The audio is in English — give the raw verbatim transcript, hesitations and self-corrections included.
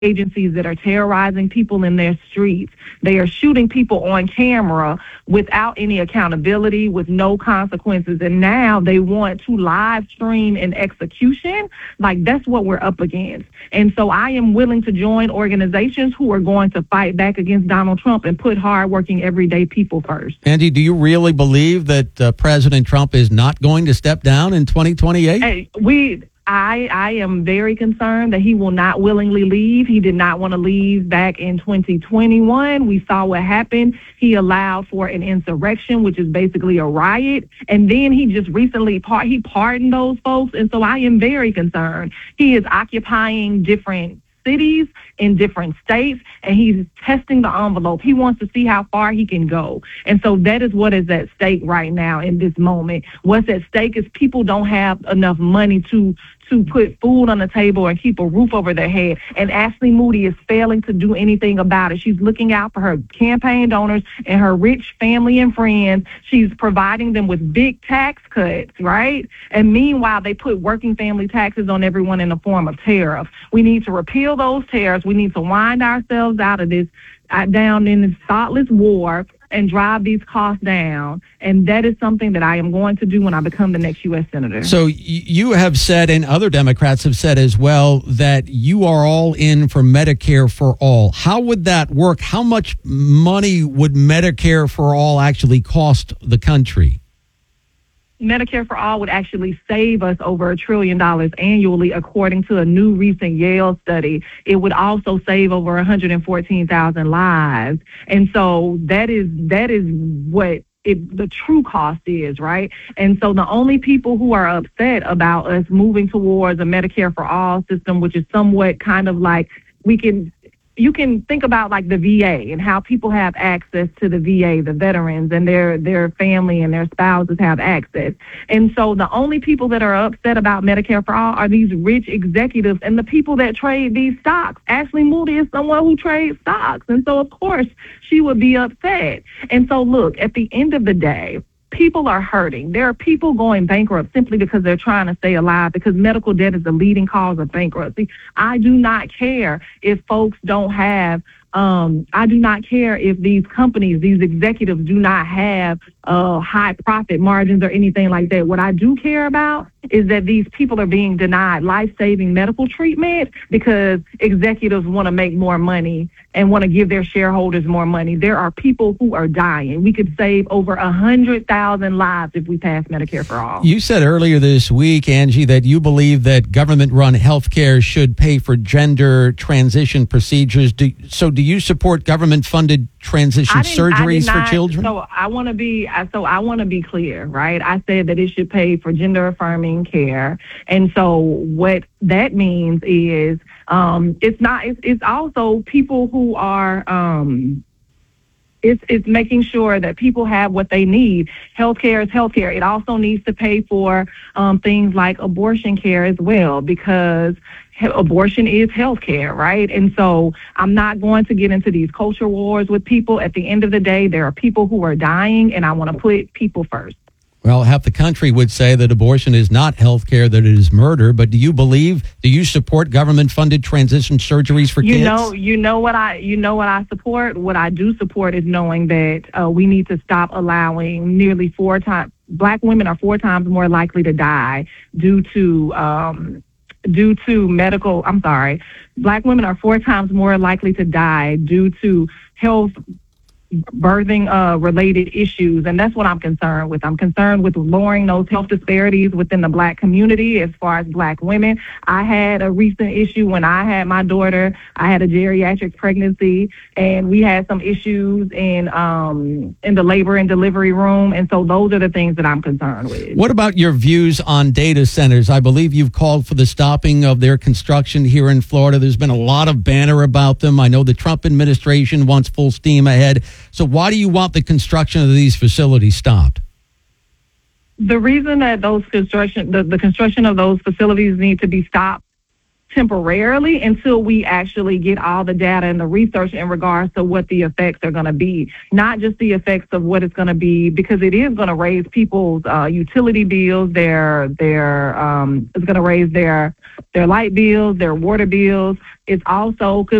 agencies that are terrorizing people in their streets. They are shooting people on camera without any accountability, with no consequences. And now they want to live stream an execution. Like, that's what we're up against. And so I am willing to join organizations who are going to fight back against Donald Trump and put hardworking, everyday people first. Angie, do you really believe that uh, President Trump is not going to step down in twenty twenty-eight? Hey, we... I, I am very concerned that he will not willingly leave. He did not want to leave back in twenty twenty-one. We saw what happened. He allowed for an insurrection, which is basically a riot. And then he just recently, par- he pardoned those folks. And so I am very concerned. He is occupying different cities in different states, and he's testing the envelope. He wants to see how far he can go. And so that is what is at stake right now in this moment. What's at stake is people don't have enough money to to put food on the table and keep a roof over their head. And Ashley Moody is failing to do anything about it. She's looking out for her campaign donors and her rich family and friends. She's providing them with big tax cuts, right? And meanwhile, they put working family taxes on everyone in the form of tariffs. We need to repeal those tariffs. We need to wind ourselves out of this, uh, down in this thoughtless war, and drive these costs down. And that is something that I am going to do when I become the next U S Senator. So you have said, and other Democrats have said as well, that you are all in for Medicare for all. How would that work? How much money would Medicare for all actually cost the country? Medicare for all would actually save us over a trillion dollars annually, according to a new recent Yale study. It would also save over one hundred fourteen thousand lives. And so that is that is what it, the true cost is, right? And so the only people who are upset about us moving towards a Medicare for all system, which is somewhat kind of like we can you can think about like the V A and how people have access to the V A, the veterans and their, their family and their spouses have access. And so the only people that are upset about Medicare for all are these rich executives and the people that trade these stocks. Ashley Moody is someone who trades stocks. And so, of course, she would be upset. And so, look, at the end of the day, people are hurting. There are people going bankrupt simply because they're trying to stay alive, because medical debt is the leading cause of bankruptcy. I do not care if folks don't have, um, I do not care if these companies, these executives do not have uh, high profit margins or anything like that. What I do care about is that these people are being denied life-saving medical treatment because executives want to make more money and want to give their shareholders more money. There are people who are dying. We could save over one hundred thousand lives if we pass Medicare for all. You said earlier this week, Angie, that you believe that government-run health care should pay for gender transition procedures. Do, so do you support government-funded transition surgeries not, for children? So I want to be so I want to be clear, right? I said that it should pay for gender-affirming care. And so what that means is um, it's not, it's, it's also people who are, um, it's, it's making sure that people have what they need. Healthcare is healthcare. It also needs to pay for um, things like abortion care as well, because abortion is healthcare, right? And so I'm not going to get into these culture wars with people. At the end of the day, there are people who are dying, and I want to put people first. Well, half the country would say that abortion is not health care, that it is murder. But do you believe, do you support government-funded transition surgeries for you kids? You know, you know what I, you know what I support? What I do support is knowing that uh, we need to stop allowing nearly four times, black women are four times more likely to die due to, um, due to medical, I'm sorry, black women are four times more likely to die due to health birthing uh, related issues. And that's what I'm concerned with. I'm concerned with lowering those health disparities within the black community as far as black women. I had a recent issue when I had my daughter. I had a geriatric pregnancy, and we had some issues in um, in the labor and delivery room. And so those are the things that I'm concerned with. What about your views on data centers? I believe you've called for the stopping of their construction here in Florida. There's been a lot of banter about them. I know the Trump administration wants full steam ahead. So why do you want the construction of these facilities stopped? The reason that those construction, the, the construction of those facilities need to be stopped temporarily until we actually get all the data and the research in regards to what the effects are going to be, not just the effects of what it's going to be, because it is going to raise people's uh, utility bills, their their um, it's going to raise their their light bills, their water bills. It's also could